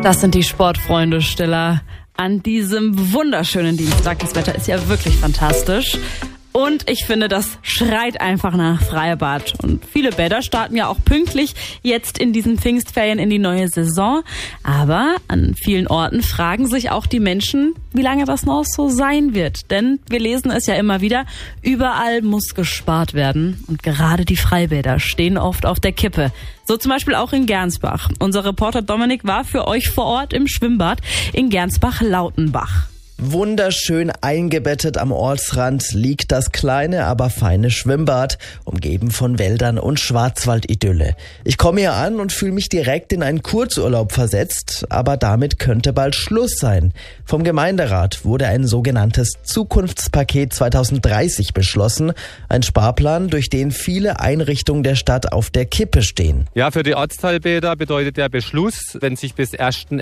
Das sind die Sportfreunde Stiller an diesem wunderschönen Dienstag. Das Wetter ist ja wirklich fantastisch. Und ich finde, das schreit einfach nach Freibad. Und viele Bäder starten ja auch pünktlich jetzt in diesen Pfingstferien in die neue Saison. Aber an vielen Orten fragen sich auch die Menschen, wie lange das noch so sein wird. Denn wir lesen es ja immer wieder, überall muss gespart werden. Und gerade die Freibäder stehen oft auf der Kippe. So zum Beispiel auch in Gernsbach. Unser Reporter Dominik war für euch vor Ort im Schwimmbad in Gernsbach-Lautenbach. Wunderschön eingebettet am Ortsrand liegt das kleine, aber feine Schwimmbad, umgeben von Wäldern und Schwarzwaldidylle. Ich komme hier an und fühle mich direkt in einen Kurzurlaub versetzt, aber damit könnte bald Schluss sein. Vom Gemeinderat wurde ein sogenanntes Zukunftspaket 2030 beschlossen, ein Sparplan, durch den viele Einrichtungen der Stadt auf der Kippe stehen. Ja, für die Ortsteilbäder bedeutet der Beschluss, wenn sich bis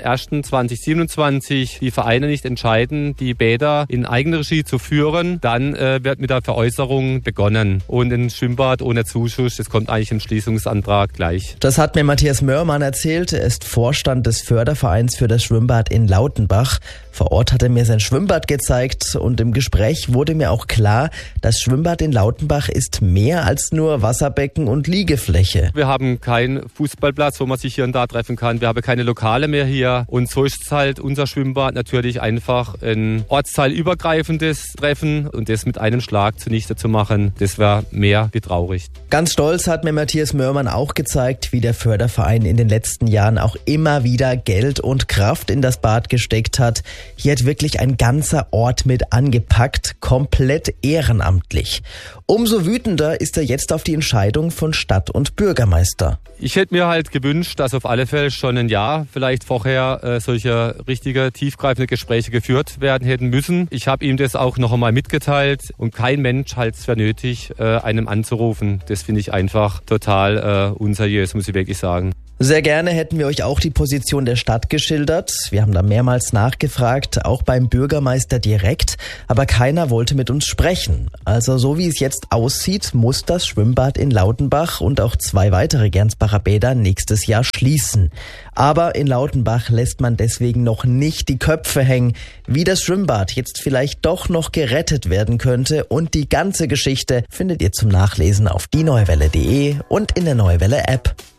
1.1.2027 die Vereine nicht entscheiden, die Bäder in Eigenregie zu führen, dann wird mit der Veräußerung begonnen. Und ein Schwimmbad ohne Zuschuss, das kommt eigentlich im Schließungsantrag gleich. Das hat mir Matthias Mörmann erzählt. Er ist Vorstand des Fördervereins für das Schwimmbad in Lautenbach. Vor Ort hat er mir sein Schwimmbad gezeigt und im Gespräch wurde mir auch klar, das Schwimmbad in Lautenbach ist mehr als nur Wasserbecken und Liegefläche. Wir haben keinen Fußballplatz, wo man sich hier und da treffen kann. Wir haben keine Lokale mehr hier. Und so ist halt unser Schwimmbad natürlich einfach ein ortsteilübergreifendes Treffen und das mit einem Schlag zunichte zu machen, das wäre mehr wie traurig. Ganz stolz hat mir Matthias Mörmann auch gezeigt, wie der Förderverein in den letzten Jahren auch immer wieder Geld und Kraft in das Bad gesteckt hat. Hier hat wirklich ein ganzer Ort mit angepackt, komplett ehrenamtlich. Umso wütender ist er jetzt auf die Entscheidung von Stadt und Bürgermeister. Ich hätte mir halt gewünscht, dass auf alle Fälle schon ein Jahr vielleicht vorher solche richtige, tiefgreifende Gespräche geführt werden hätten müssen. Ich habe ihm das auch noch einmal mitgeteilt und kein Mensch hält es für nötig, einem anzurufen. Das finde ich einfach total unseriös, muss ich wirklich sagen. Sehr gerne hätten wir euch auch die Position der Stadt geschildert. Wir haben da mehrmals nachgefragt, auch beim Bürgermeister direkt, aber keiner wollte mit uns sprechen. Also so wie es jetzt aussieht, muss das Schwimmbad in Lautenbach und auch 2 weitere Gernsbacher Bäder nächstes Jahr schließen. Aber in Lautenbach lässt man deswegen noch nicht die Köpfe hängen, wie das Schwimmbad jetzt vielleicht doch noch gerettet werden könnte, und die ganze Geschichte findet ihr zum Nachlesen auf dieneuewelle.de und in der Neue Welle App.